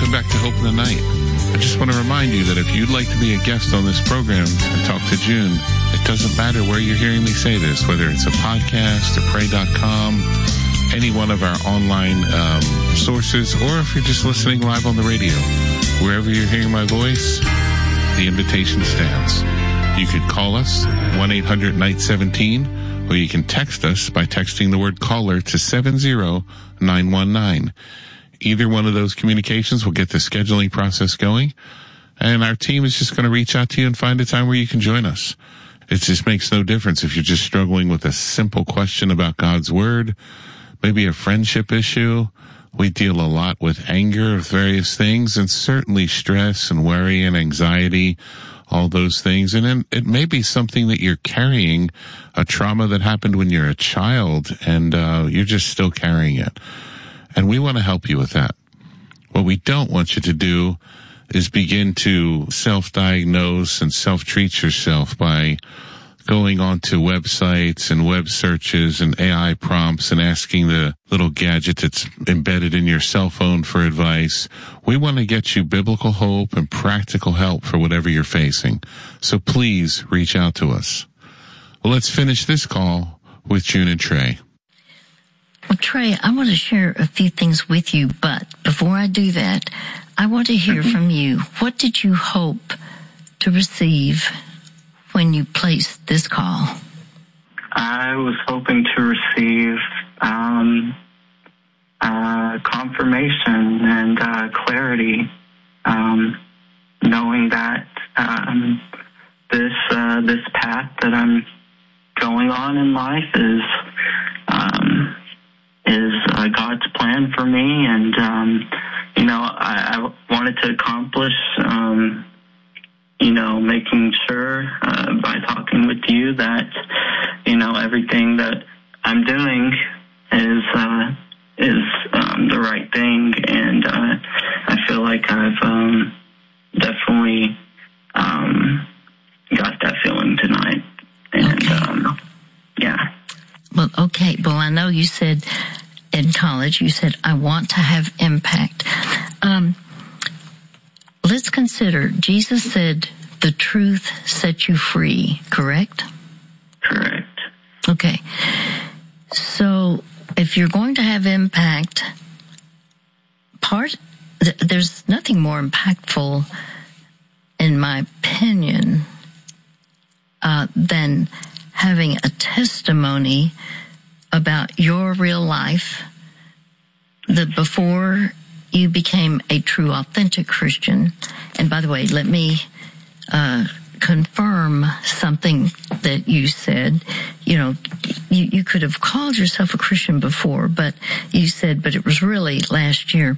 Welcome back to Hope in the Night. I just want to remind you that if you'd like to be a guest on this program and talk to June, it doesn't matter where you're hearing me say this, whether it's a podcast, or pray.com, any one of our online sources, or if you're just listening live on the radio. Wherever you're hearing my voice, the invitation stands. You could call us, 1-800-NIGHT-17, or you can text us by texting the word caller to 70919. Either one of those communications will get the scheduling process going, and our team is just going to reach out to you and find a time where you can join us. It just makes no difference if you're just struggling with a simple question about God's Word, maybe a friendship issue. We deal a lot with anger of various things, and certainly stress and worry and anxiety, all those things. And then it may be something that you're carrying, a trauma that happened when you're a child, and you're just still carrying it. And we want to help you with that. What we don't want you to do is begin to self-diagnose and self-treat yourself by going onto websites and web searches and AI prompts and asking the little gadget that's embedded in your cell phone for advice. We want to get you biblical hope and practical help for whatever you're facing. So please reach out to us. Well, let's finish this call with June and Trey. Well, Trey, I want to share a few things with you, but before I do that, I want to hear from you. What did you hope to receive when you placed this call? I was hoping to receive confirmation and clarity, knowing that this path that I'm going on in life is God's plan for me, and I wanted to accomplish making sure by talking with you that everything that I'm doing is the right thing, and I feel like I've definitely got that feeling tonight, and yeah. Well, okay. Well, I know you said in college, you said, I want to have impact. Let's consider, Jesus said, the truth sets you free, correct? Correct. Okay. So if you're going to have impact, there's nothing more impactful, in my opinion, than having a testimony about your real life, that before you became a true, authentic Christian. And by the way, let me confirm something that you said. You could have called yourself a Christian before, but you said, but it was really last year.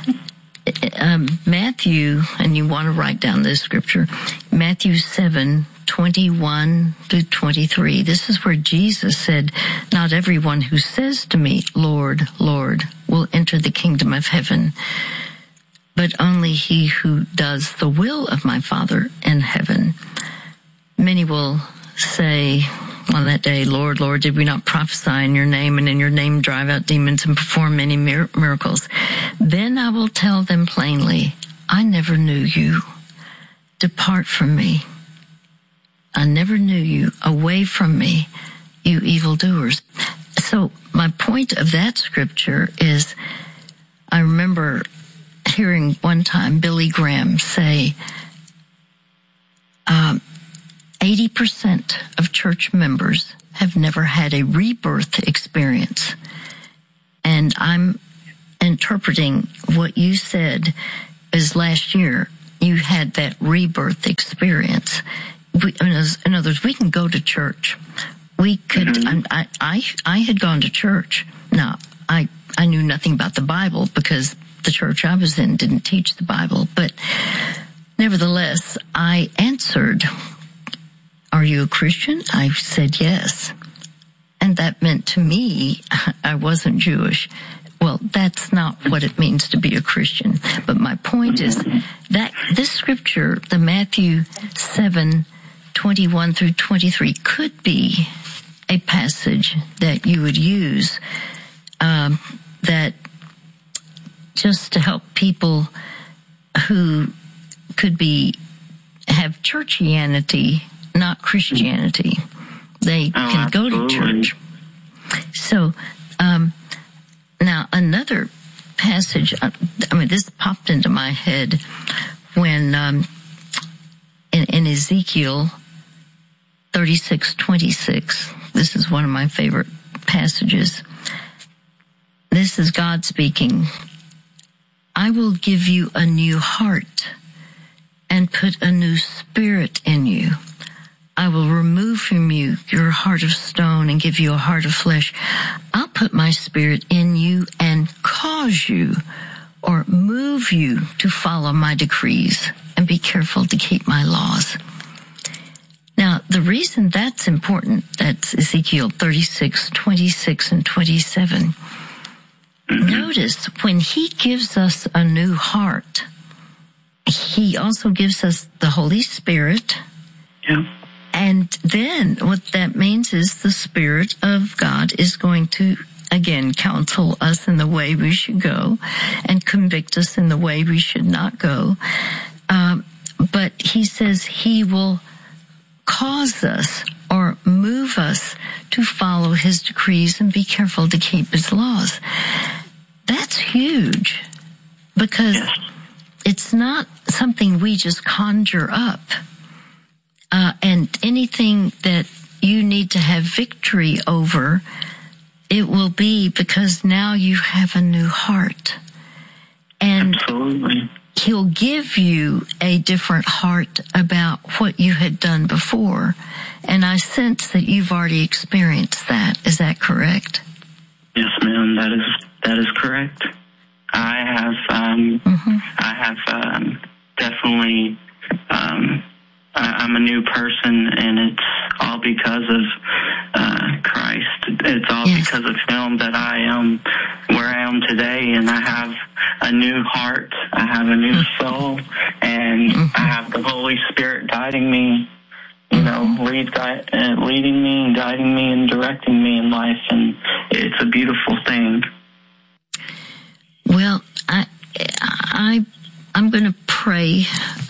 Matthew, and you want to write down this scripture, Matthew 7:21 through 23. This is where Jesus said, not everyone who says to me, Lord, Lord, will enter the kingdom of heaven, but only he who does the will of my Father in heaven. Many will say on that day, Lord, Lord, did we not prophesy in your name, and in your name drive out demons and perform many miracles? Then I will tell them plainly, I never knew you. Depart from me. I never knew you. Away from me, you evildoers. So my point of that scripture is, I remember hearing one time Billy Graham say, 80% of church members have never had a rebirth experience. And I'm interpreting what you said as last year, you had that rebirth experience. In other words, we can go to church. We could, I had gone to church. Now, I knew nothing about the Bible because the church I was in didn't teach the Bible. But nevertheless, I answered, are you a Christian? I said yes. And that meant to me, I wasn't Jewish. Well, that's not what it means to be a Christian. But my point is that this scripture, the Matthew 7:21 through 23, could be a passage that you would use, that just to help people who could have churchianity, not Christianity. They can go to church. So, now another passage, this popped into my head when, in Ezekiel 36:26, this is one of my favorite passages. This is God speaking. I will give you a new heart and put a new spirit in you. I will remove from you your heart of stone and give you a heart of flesh. I'll put my spirit in you and cause you or move you to follow my decrees and be careful to keep my laws. Now, the reason that's important, that's Ezekiel 36:26 and 27. Notice when he gives us a new heart, he also gives us the Holy Spirit. Yeah. And then what that means is the Spirit of God is going to, again, counsel us in the way we should go and convict us in the way we should not go. But he says he will cause us or move us to follow his decrees and be careful to keep his laws. That's huge because it's not something we just conjure up. And anything that you need to have victory over, it will be because now you have a new heart. And absolutely, he'll give you a different heart about what you had done before. And I sense that you've already experienced that. Is that correct? Yes, ma'am. That is correct. I have definitely, I'm a new person, and it's all because of Christ. It's all because of him that I am where I am today, and I have a new heart. I have a new soul, and I have the Holy Spirit guiding me, leading me and guiding me and directing me in life, and it's a beautiful thing. Well, I'm going to pray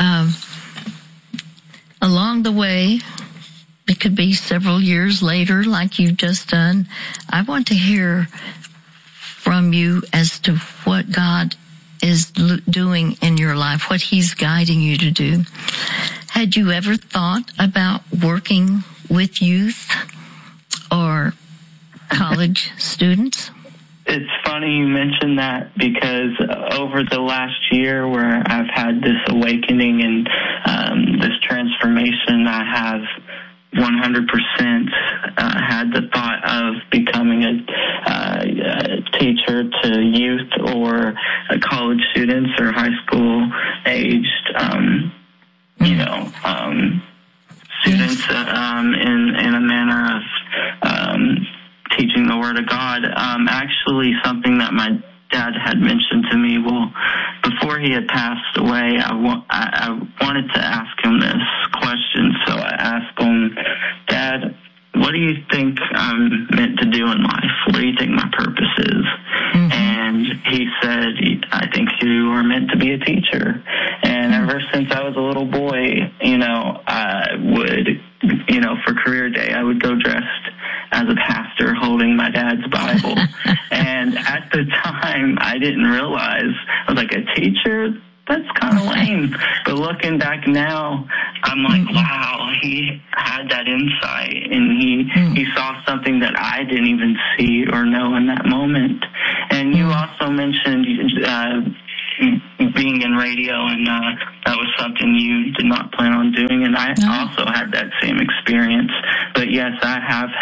along the way. It could be several years later, like you've just done. I want to hear from you as to what God is doing in your life, what he's guiding you to do. Had you ever thought about working with youth or college students? It's funny you mentioned that, because over the last year where I've had this awakening and this transformation, I have 100% had the thought of becoming a teacher to youth or college students or high school aged, students in a manner of teaching the Word of God. Actually, something that my dad had mentioned to me, before he had passed away, I wanted to ask him this question. So I asked him, Dad, what do you think I'm meant to do in life? What do you think my purpose is? Mm-hmm. And he said, I think you are meant to be a teacher. And ever since I was a little boy, I would, for career day, I would go dressed as a pastor holding my dad's Bible. And at the time, I didn't realize, I was like, a teacher? That's kind of lame. But looking back now, I'm like, wow, he had that insight, and he saw something that I didn't even see or know in that moment. And you also mentioned being in radio, and that was something you did not plan on doing, and I also had that same experience. But yes, I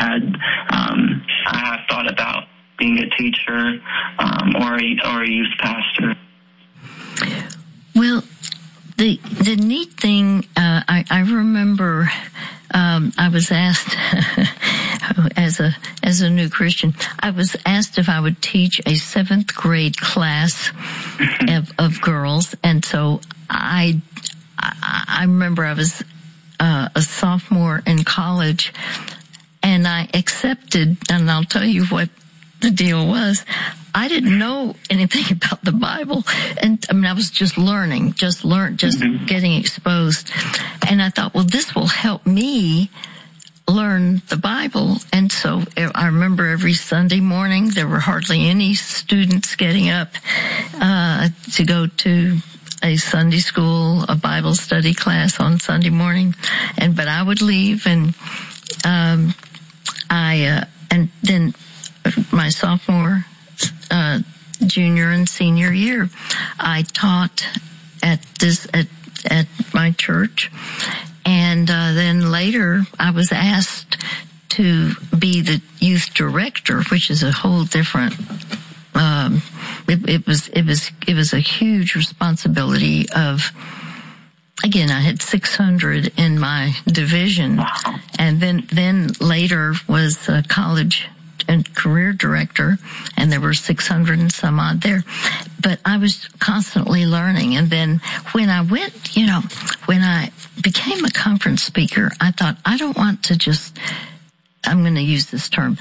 have thought about being a teacher or a youth pastor. Well, the neat thing, I remember I was asked as a new Christian, I was asked if I would teach a 7th grade class of girls, and so I remember I was a sophomore in college, and I accepted, and I'll tell you what the deal was, I didn't know anything about the Bible. And I mean, I was just learning, just getting exposed. And I thought, well, this will help me learn the Bible. And so I remember every Sunday morning, there were hardly any students getting up, to go to a Sunday school, a Bible study class on Sunday morning. But I would leave and then my sophomore, junior and senior year, I taught at my church. And then later I was asked to be the youth director, which is a whole different, it was a huge responsibility of, again, I had 600 in my division. Wow. And then later was a college and career director, and there were 600 and some odd there. But I was constantly learning. And then when I became a conference speaker, I thought, I don't want to just, I'm going to use this term,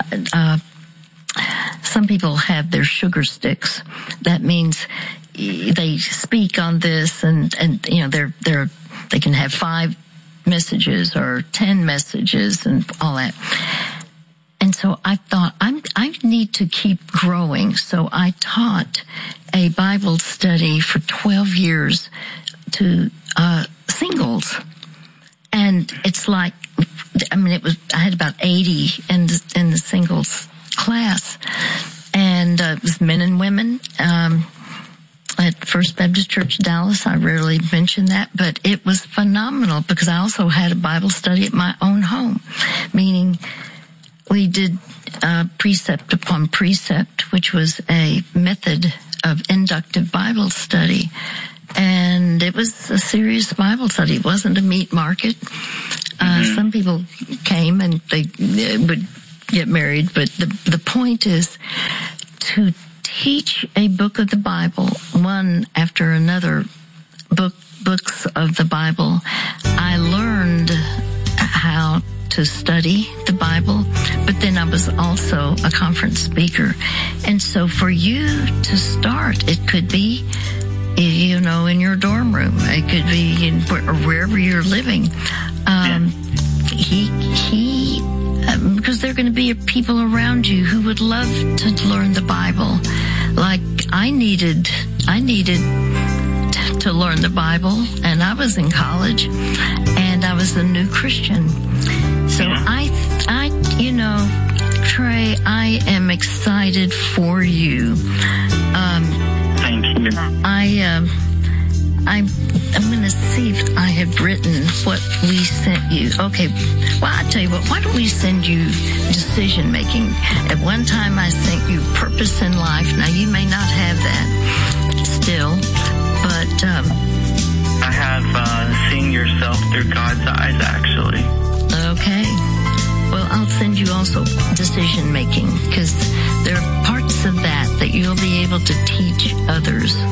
some people have their sugar sticks. That means they speak on this and they can have 5 messages or 10 messages and all that. And so I thought, I need to keep growing. So I taught a Bible study for 12 years to singles. And it's like, I had about 80 in the singles class. And it was men and women. At First Baptist Church Dallas, I rarely mention that, but it was phenomenal because I also had a Bible study at my own home, meaning we did precept upon precept, which was a method of inductive Bible study. And it was a serious Bible study. It wasn't a meat market. Some people came and they would get married, but the point is to teach a book of the Bible, one after another, books of the Bible. I learned how to study the Bible, but then I was also a conference speaker. And so for you to start, it could be, in your dorm room. It could be wherever you're living. Because there are going to be people around you who would love to learn the Bible. Like I needed to learn the Bible, and I was in college, and I was a new Christian. So Trey, I am excited for you. Thank you. I'm going to see if I have written what we sent you. Okay, well, I'll tell you what, why don't we send you decision making? At one time I sent you purpose in life. Now you may not have that still, but I have seeing yourself through God's eyes, actually. Okay. Well, I'll send you also decision making, because there are parts of that you'll be able to teach others.